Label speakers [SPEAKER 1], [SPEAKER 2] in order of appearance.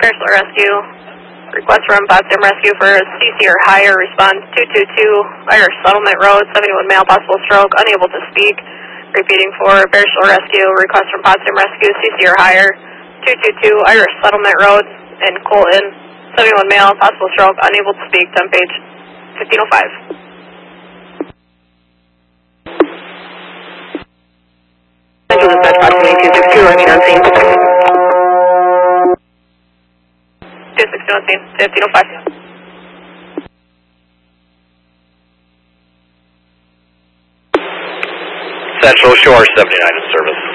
[SPEAKER 1] Pearsall Rescue. Request from Potsdam Rescue for CC or higher. Response 222 Irish Settlement Road, 71 male, possible stroke, unable to speak. Repeating for Pearsall Rescue. Request from Potsdam Rescue, CC or higher. 222 Irish Settlement Road in Colton, 71 male, possible stroke, unable to speak. 10 page 1505. Central Dispatch, Potsdam 262, let me know on scene. 262 on scene, 1505.
[SPEAKER 2] Central Shore 79 in service.